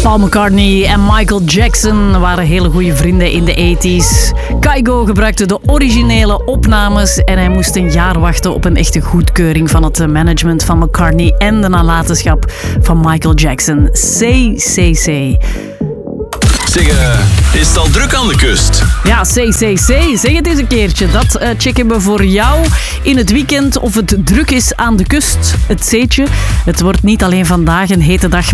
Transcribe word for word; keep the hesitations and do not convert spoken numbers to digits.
Paul McCartney en Michael Jackson waren hele goede vrienden in de tachtiger. Kygo gebruikte de originele opnames en hij moest een jaar wachten op een echte goedkeuring van het management van McCartney en de nalatenschap van Michael Jackson. C C C. Zeg, uh, is het al druk aan de kust? Ja, C C C. Zeg het eens een keertje. Dat uh, checken we voor jou in het weekend of het druk is aan de kust. Het C'tje. Het wordt niet alleen vandaag een hete dag,